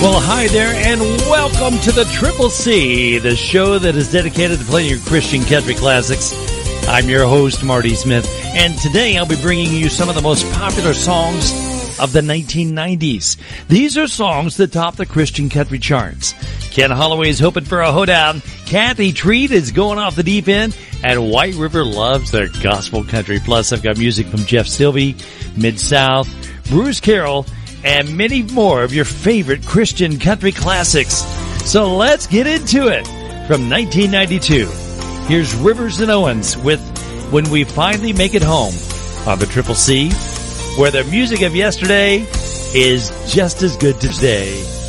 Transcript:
Well, hi there, and welcome to the Triple C, the show that is dedicated to playing your Christian country classics. I'm your host, Marty Smith, and today I'll be bringing you some of the most popular songs of the 1990s. These are songs that top the Christian country charts. Ken Holloway is hoping for a hoedown. Kathy Treat is going off the deep end, and White River loves their gospel country. Plus, I've got music from Jeff Sylvie, Mid-South, Bruce Carroll, and many more of your favorite Christian country classics. So let's get into it. From 1992, here's Rivers and Owens with When We Finally Make It Home on the Triple C, where the music of yesterday is just as good today.